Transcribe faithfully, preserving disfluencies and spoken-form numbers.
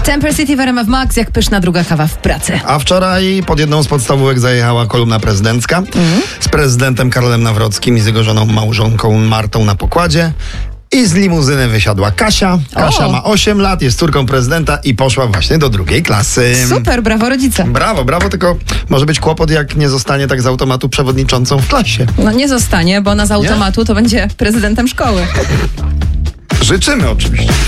Temper City w R M F Max, jak pyszna druga kawa w pracy. A wczoraj pod jedną z podstawówek zajechała kolumna prezydencka mm. z prezydentem Karolem Nawrockim i z jego żoną małżonką Martą na pokładzie. I z limuzyny wysiadła Kasia. Kasia o. ma osiem lat, jest córką prezydenta i poszła właśnie do drugiej klasy. Super, brawo rodzice. Brawo, brawo, tylko może być kłopot, jak nie zostanie tak z automatu przewodniczącą w klasie. No nie zostanie, bo ona z automatu nie? to będzie prezydentem szkoły. Życzymy oczywiście.